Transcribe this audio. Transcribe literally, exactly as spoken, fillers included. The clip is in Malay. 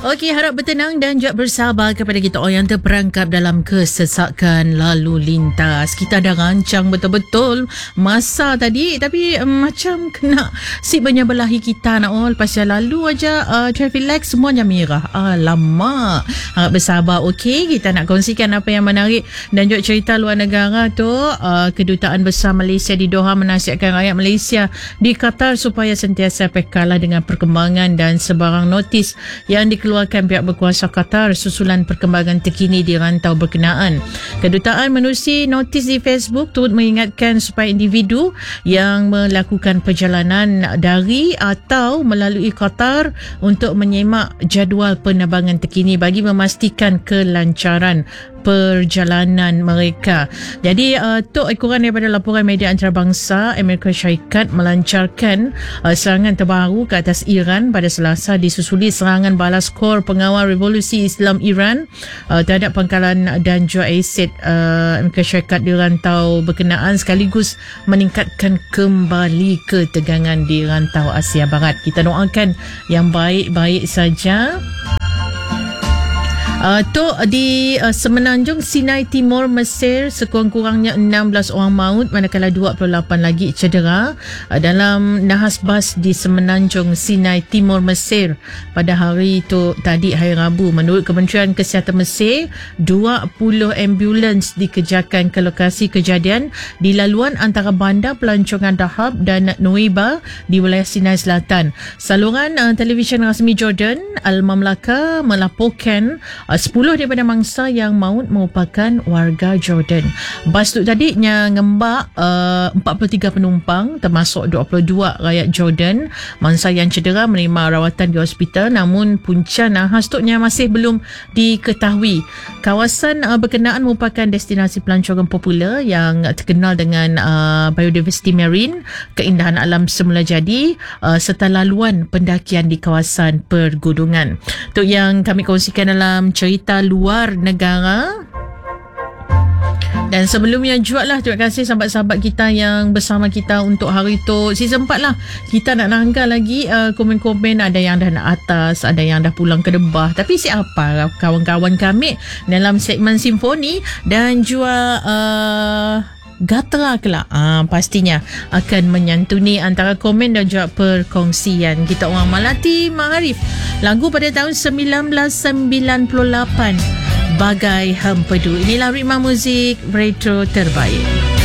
Okey, harap bertenang dan juga bersabar kepada kita orang yang terperangkap dalam kesesakan lalu lintas. Kita dah rancang betul-betul masa tadi, tapi um, macam kena si benyabelahi kita nak all. Pasal lalu aja uh, traffic light semuanya merah. Alamak. Harap bersabar. Okey, kita nak kongsikan apa yang menarik dan juga cerita luar negara tu. Uh, Kedutaan Besar Malaysia di Doha menasihatkan rakyat Malaysia di Qatar supaya sentiasa pekalah dengan perkembangan dan sebarang notis yang dikeluarkan pihak berkuasa Qatar susulan perkembangan terkini di rantau berkenaan. Kedutaan menerusi notis di Facebook turut mengingatkan supaya individu yang melakukan perjalanan dari atau melalui Qatar untuk menyemak jadual penerbangan terkini bagi memastikan kelancaran perjalanan mereka. Jadi uh, tu ekoran daripada laporan media antarabangsa. Amerika Syarikat melancarkan uh, serangan terbaru ke atas Iran pada Selasa disusuli serangan balas kor pengawal revolusi Islam Iran uh, terhadap pangkalan dan juga aset uh, Amerika Syarikat di rantau berkenaan, sekaligus meningkatkan kembali ketegangan di rantau Asia Barat. Kita doakan yang baik-baik saja. Uh, tu di uh, Semenanjung Sinai Timur Mesir, sekurang-kurangnya enam belas orang maut manakala dua puluh lapan lagi cedera uh, dalam nahas bas di Semenanjung Sinai Timur Mesir pada hari itu tadi, hari Rabu. Menurut Kementerian Kesihatan Mesir, dua puluh ambulans dikejarkan ke lokasi kejadian di laluan antara bandar pelancongan Dahab dan Nuweiba di wilayah Sinai Selatan. Saluran uh, televisyen rasmi Jordan Al-Mamlaka melaporkan sepuluh daripada mangsa yang maut merupakan warga Jordan. Bas tu tadinya ngembak uh, empat puluh tiga penumpang termasuk dua puluh dua rakyat Jordan. Mangsa yang cedera menerima rawatan di hospital, namun punca nahas tuknya masih belum diketahui. Kawasan uh, berkenaan merupakan destinasi pelancongan popular yang terkenal dengan uh, biodiversity marine, keindahan alam semula jadi, uh, serta laluan pendakian di kawasan pergunungan. Tu yang kami kongsikan dalam cerita luar negara. Dan sebelumnya juga lah, terima kasih sahabat-sahabat kita yang bersama kita untuk hari tu season empat lah. Kita nak nanggal lagi uh, komen-komen. Ada yang dah nak atas, ada yang dah pulang ke Debah. Tapi siapa kawan-kawan kami dalam segmen simfoni dan juga uh, Gatra kelak, ah, pastinya akan menyantuni antara komen dan juga perkongsian kita orang. Malati Ma'arif, lagu pada tahun sembilan belas sembilan puluh lapan, Bagai Hempedu. Inilah ritma muzik retro terbaik.